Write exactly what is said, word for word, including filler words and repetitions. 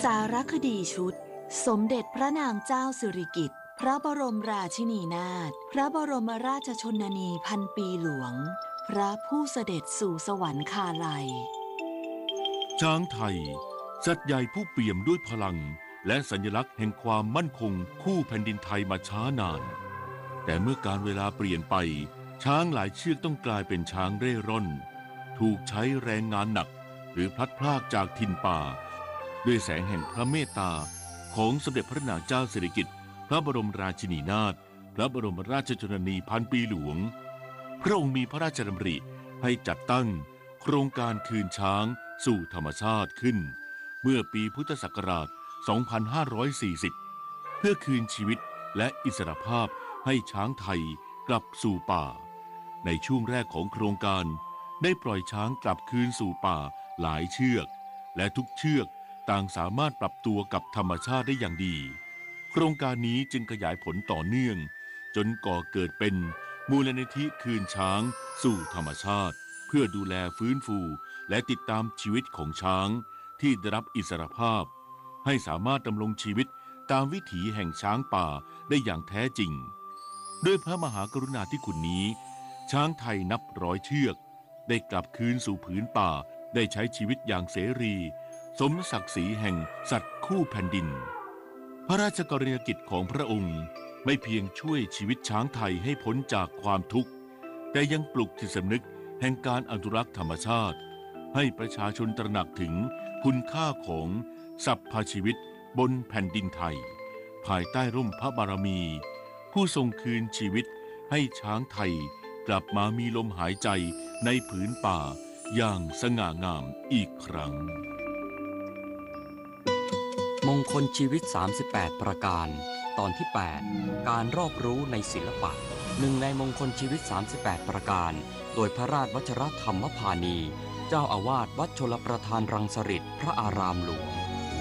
สารคดีชุดสมเด็จพระนางเจ้าสิริกิติ์พระบรมราชินีนาถพระบรมราชชนนีพันปีหลวงพระผู้เสด็จสู่สวรรคาลัยช้างไทยสัตว์ใหญ่ผู้เปี่ยมด้วยพลังและสัญลักษณ์แห่งความมั่นคงคู่แผ่นดินไทยมาช้านานแต่เมื่อการเวลาเปลี่ยนไปช้างหลายเชือกต้องกลายเป็นช้างเร่ร่อนถูกใช้แรงงานหนักหรือพลัดพรากจากถิ่นป่าด้วยแสงแห่งพระเมตตาของสมเด็จพระนางเจ้าสิริกิติ์พระบรมราชินีนาถพระบรมราชชนนีพันปีหลวงพระองค์มีพระราชดำริให้จัดตั้งโครงการคืนช้างสู่ธรรมชาติขึ้นเมื่อปีพุทธศักราช สองพันห้าร้อยสี่สิบ เพื่อคืนชีวิตและอิสรภาพให้ช้างไทยกลับสู่ป่าในช่วงแรกของโครงการได้ปล่อยช้างกลับคืนสู่ป่าหลายเชือกและทุกเชือกต่างสามารถปรับตัวกับธรรมชาติได้อย่างดีโครงการนี้จึงขยายผลต่อเนื่องจนก่อเกิดเป็นมูลนิธิคืนช้างสู่ธรรมชาติเพื่อดูแลฟื้นฟูและติดตามชีวิตของช้างที่ได้รับอิสรภาพให้สามารถดำรงชีวิตตามวิถีแห่งช้างป่าได้อย่างแท้จริงด้วยพระมหากรุณาธิคุณนี้ช้างไทยนับร้อยเชือกได้กลับคืนสู่ผืนป่าได้ใช้ชีวิตอย่างเสรีสมศักดิ์ศรีแห่งสัตว์คู่แผ่นดินพระราชกรณียกิจของพระองค์ไม่เพียงช่วยชีวิตช้างไทยให้พ้นจากความทุกข์แต่ยังปลุกจิตสำนึกแห่งการอนุรักษ์ธรรมชาติให้ประชาชนตระหนักถึงคุณค่าของสรรพชีวิตบนแผ่นดินไทยภายใต้ร่มพระบารมีผู้ทรงคืนชีวิตให้ช้างไทยกลับมามีลมหายใจในผืนป่าอย่างสง่างามอีกครั้งมงคลชีวิตสามสิบแปดประการตอนที่แปดการรอบรู้ในศิลปะหนึ่งในมงคลชีวิตสามสิบแปดประการโดยพระราชวชรธรรมพานีเจ้าอาวาสวัดชลประทานรังสฤษพระอารามหลวง